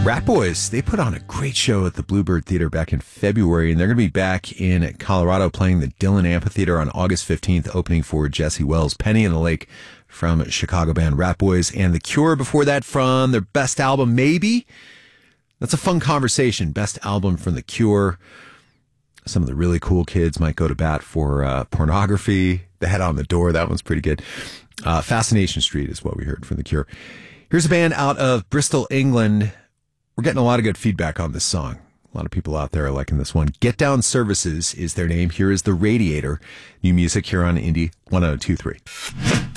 Rat Boys, they put on a great show at the Bluebird Theater back in February, and they're going to be back in Colorado playing the Dillon Amphitheater on August 15th, opening for Jesse Wells. Penny in the Lake from Chicago band Rat Boys, and The Cure before that from their best album, Maybe. That's a fun conversation. Best album from The Cure. Some of the really cool kids might go to bat for Pornography. The Head on the Door, that one's pretty good. Fascination Street is what we heard from The Cure. Here's a band out of Bristol, England. We're getting a lot of good feedback on this song. A lot of people out there are liking this one. Get Down Services is their name. Here is The Radiator. New music here on Indie 1023.